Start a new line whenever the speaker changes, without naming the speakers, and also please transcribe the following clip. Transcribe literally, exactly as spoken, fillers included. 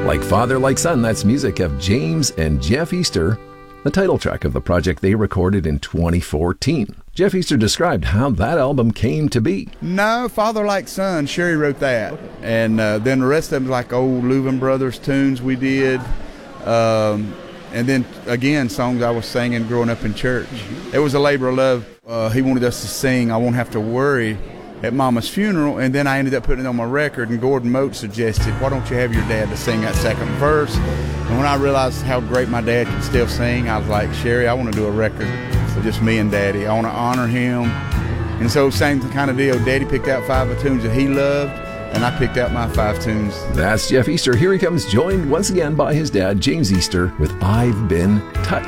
Like Father, Like Son, that's music of James and Jeff Easter, the title track of the project they recorded in twenty fourteen. Jeff Easter described how that album came to be.
No, Father Like Son, Sherry wrote that. And uh, then the rest of them like old Louvin Brothers tunes we did. Um, and then, again, songs I was singing growing up in church. It was a labor of love. Uh, he wanted us to sing I Won't Have to Worry at Mama's funeral, and then I ended up putting it on my record, and Gordon Moat suggested, why don't you have your dad to sing that second verse? And when I realized how great my dad could still sing, I was like, Sherry, I want to do a record for just me and Daddy. I want to honor him. And so same kind of deal. Daddy picked out five of tunes that he loved, and I picked out my five tunes.
That's Jeff Easter. Here he comes, joined once again by his dad, James Easter, with I've Been Touched.